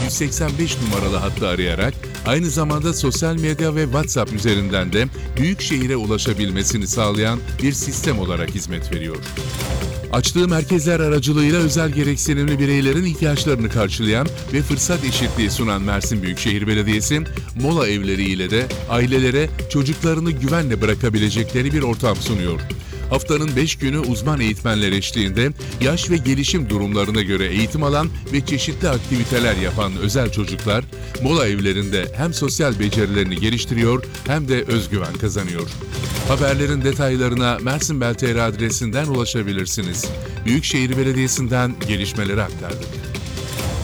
185 numaralı hattı arayarak aynı zamanda sosyal medya ve WhatsApp üzerinden de büyük şehire ulaşabilmesini sağlayan bir sistem olarak hizmet veriyor. Açtığı merkezler aracılığıyla özel gereksinimli bireylerin ihtiyaçlarını karşılayan ve fırsat eşitliği sunan Mersin Büyükşehir Belediyesi, mola evleriyle de ailelere çocuklarını güvenle bırakabilecekleri bir ortam sunuyor. Haftanın 5 günü uzman eğitmenler eşliğinde yaş ve gelişim durumlarına göre eğitim alan ve çeşitli aktiviteler yapan özel çocuklar, mola evlerinde hem sosyal becerilerini geliştiriyor hem de özgüven kazanıyor. Haberlerin detaylarına Mersin Bel TR adresinden ulaşabilirsiniz. Büyükşehir Belediyesi'nden gelişmeleri aktardık.